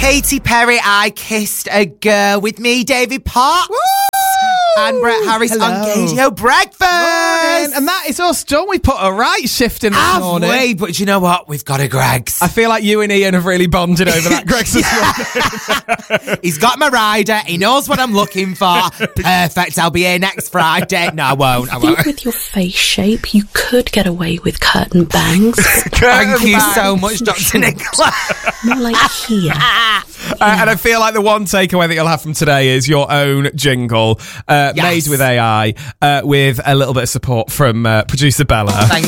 Katy Perry, I Kissed a Girl with me, David Potts. Woo! And Brett Harris Hello. on Gadio Breakfast. Morning. And that is us, don't we? Put a right shift in this morning. Halfway, but do you know what? We've got a Greggs. I feel like you and Ian have really bonded over that Greggs this morning. He's got my rider. He knows what I'm looking for. Perfect. I'll be here next Friday. No, I won't. I think with your face shape, you could get away with curtain bangs. Thank you so much, Dr. Nicola. More like here. And I feel like the one takeaway that you'll have from today is your own jingle, made with AI, with a little bit of support from producer Bella. Thank